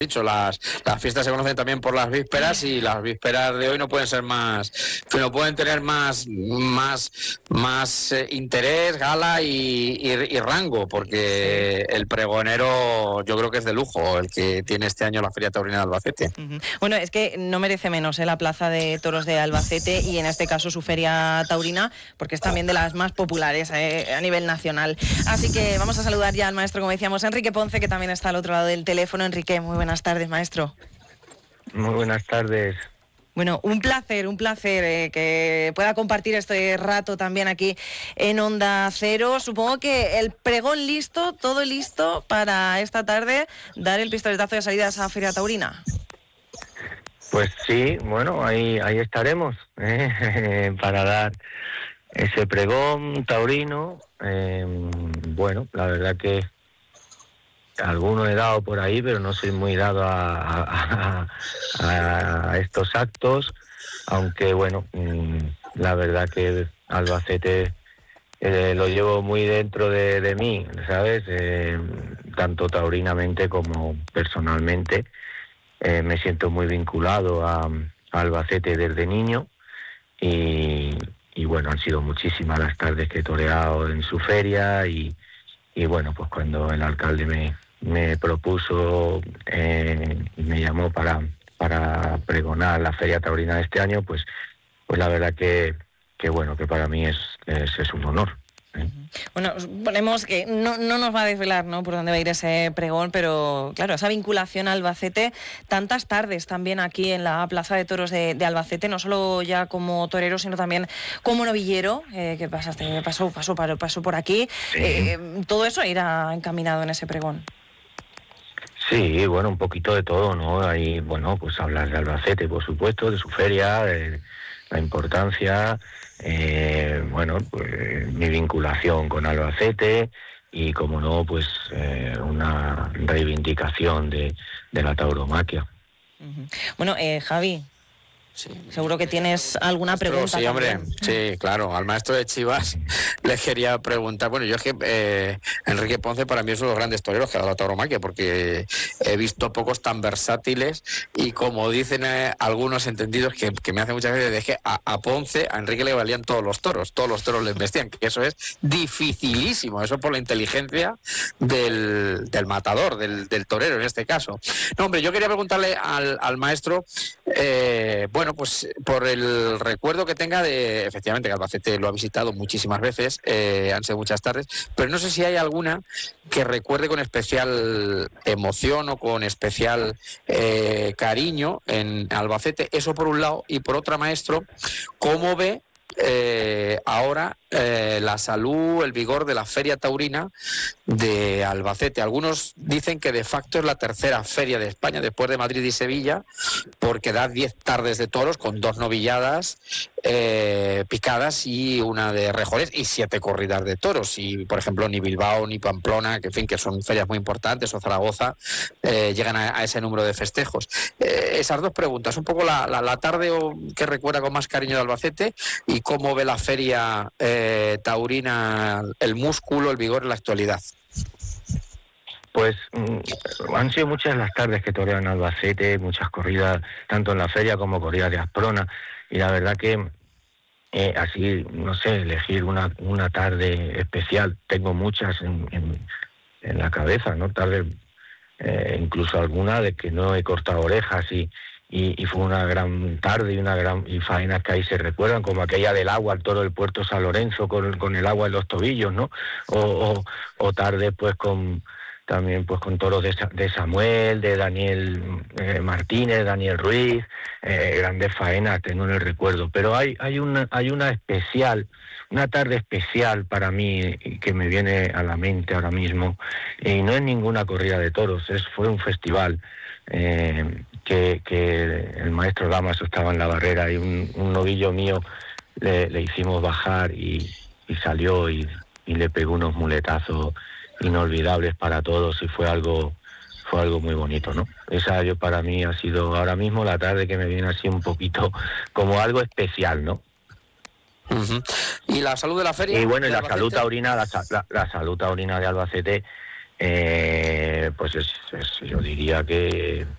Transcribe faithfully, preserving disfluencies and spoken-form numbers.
dicho, las, las fiestas se conocen también por las vísperas y las vísperas de hoy no pueden ser más, que no pueden tener más más más eh, interés, gala y, y, y rango, porque el pregonero yo creo que es de lujo el que tiene este año la Feria Taurina de Albacete. Uh-huh. Bueno, es que no merece menos ¿eh? la Plaza de Toros de Albacete y en este caso su Feria Taurina, porque es también de las más populares ¿eh? a nivel nacional. Así que vamos a saludar ya al maestro, como decíamos, Enrique Ponce, que también está al otro lado del teléfono. Enrique, muy buenas tardes, maestro. Muy buenas tardes. Bueno, un placer, un placer eh, que pueda compartir este rato también aquí en Onda Cero. Supongo que el pregón listo, todo listo para esta tarde dar el pistoletazo de salida a esa Feria Taurina. Pues sí, bueno, ahí ahí estaremos ¿eh? para dar ese pregón taurino. Eh, bueno, la verdad que alguno he dado por ahí, pero no soy muy dado a, a, a estos actos, aunque bueno, la verdad que Albacete eh, lo llevo muy dentro de, de mí, ¿sabes? Eh, tanto taurinamente como personalmente. Eh, me siento muy vinculado a, a Albacete desde niño y, y bueno, han sido muchísimas las tardes que he toreado en su feria y, y bueno, pues cuando el alcalde me me propuso eh, y me llamó para para pregonar la Feria Taurina de este año, pues pues la verdad que, que bueno, que para mí es, es, es un honor. ¿eh? Bueno, ponemos que no, no nos va a desvelar ¿no? por dónde va a ir ese pregón, pero claro, esa vinculación a Albacete, tantas tardes también aquí en la Plaza de Toros de, de Albacete, no solo ya como torero, sino también como novillero, eh, que pasaste, pasó, pasó, pasó, pasó por aquí, sí. eh, todo eso irá encaminado en ese pregón. Sí, bueno, un poquito de todo, ¿no? Ahí, bueno, pues hablar de Albacete, por supuesto, de su feria, de la importancia, eh, bueno, pues mi vinculación con Albacete y, como no, pues eh, una reivindicación de, de la tauromaquia. Uh-huh. Bueno, eh, Javi, sí. seguro que tienes alguna maestro, pregunta. Sí, también. hombre, sí, claro, al maestro de Chivas le quería preguntar, bueno, yo es que eh, Enrique Ponce para mí es uno de los grandes toreros que ha dado la tauromaquia, porque he visto pocos tan versátiles y, como dicen eh, algunos entendidos que, que me hace muchas veces, de que a, a Ponce, a Enrique le valían todos los toros, todos los toros le vestían, que eso es dificilísimo, eso por la inteligencia del, del matador, del, del torero en este caso. No, hombre, yo quería preguntarle al, al maestro, eh, bueno, pues por el recuerdo que tenga de, efectivamente, que Albacete lo ha visitado muchísimas veces, eh, han sido muchas tardes, pero no sé si hay alguna que recuerde con especial emoción o con especial eh, cariño en Albacete, eso por un lado, y por otra, maestro, ¿cómo ve eh, ahora eh, la salud, el vigor de la Feria Taurina de Albacete? Algunos dicen que de facto es la tercera feria de España después de Madrid y Sevilla, porque da diez tardes de toros con dos novilladas eh, picadas y una de rejones y siete corridas de toros. Y, por ejemplo, ni Bilbao ni Pamplona, que en fin, que son ferias muy importantes, o Zaragoza, eh, llegan a, a ese número de festejos. Eh, esas dos preguntas, un poco la, la, la tarde que recuerda con más cariño de Albacete y cómo ve la feria eh, taurina, el músculo, el vigor en la actualidad. Pues mmm, han sido muchas las tardes que torean en Albacete, muchas corridas, tanto en la feria como corridas de Asprona, y la verdad que eh, así, no sé, elegir una, una tarde especial, tengo muchas en, en, en la cabeza, ¿no? Tardes, eh, incluso alguna de que no he cortado orejas y, y, y fue una gran tarde y una gran y faenas que ahí se recuerdan, como aquella del agua al toro del Puerto San Lorenzo con, con el agua en los tobillos, ¿no? O, o, o tarde pues con también pues con toros de, de Samuel, de Daniel eh, Martínez, Daniel Ruiz, eh, grandes faenas tengo en el recuerdo. Pero hay hay una hay una especial, una tarde especial para mí que me viene a la mente ahora mismo, y no es ninguna corrida de toros, es fue un festival eh, que, que el maestro Damaso estaba en la barrera y un, un novillo mío le, le hicimos bajar y, y salió y, y le pegó unos muletazos inolvidables para todos y fue algo fue algo muy bonito, ¿no? Esa yo para mí ha sido ahora mismo la tarde que me viene así un poquito como algo especial, ¿no? Uh-huh. ¿Y la salud de la feria? Y bueno, y la salud taurina, la, la, la salud taurina de Albacete, eh, pues es, es, yo diría que